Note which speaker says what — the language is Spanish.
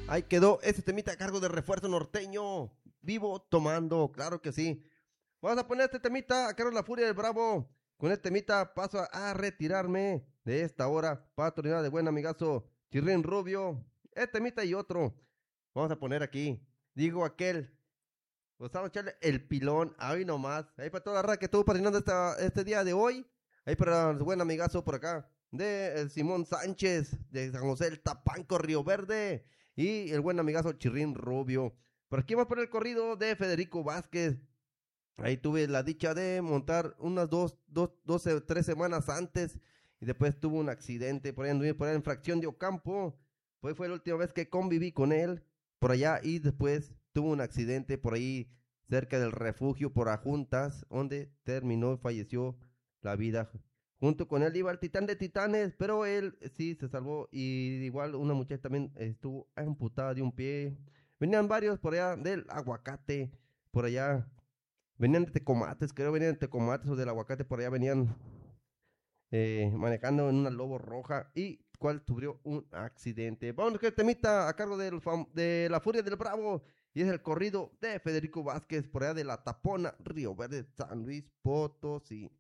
Speaker 1: Ahí quedó ese temita a cargo de Refuerzo Norteño. Vivo tomando, claro que sí. Vamos a poner este temita a cargo de la Furia del Bravo. Con este temita paso a retirarme de esta hora. Patronidad de buen amigazo Chirrín Rubio. Este temita y otro. Vamos a poner aquí. Digo aquel. Pues vamos a echarle el pilón. Ahí nomás. Ahí para toda la raza que estuvo patrocinando este día de hoy. Ahí para el buen amigazo por acá. De Simón Sánchez. De San José el Tapanco Río Verde. Y el buen amigazo Chirrín Rubio. Por aquí vamos a poner el corrido de Federico Vázquez. Ahí tuve la dicha de montar unas 3 semanas antes y después tuvo un accidente por ahí, por ahí en Fracción de Ocampo. Pues fue la última vez que conviví con él por allá y después tuvo un accidente por ahí cerca del refugio por Ajuntas, donde terminó y falleció la vida. Junto con él iba el titán de titanes, pero él sí se salvó y igual una muchacha también estuvo amputada de un pie. Venían varios por allá del aguacate, por allá. Venían de Tecomates, creo, venían de Tecomates o del aguacate, por allá venían manejando en una Lobo Roja y cual sufrió un accidente. Vamos que temita a cargo de la Furia del Bravo y es el corrido de Federico Vázquez por allá de la Tapona, Río Verde, San Luis Potosí.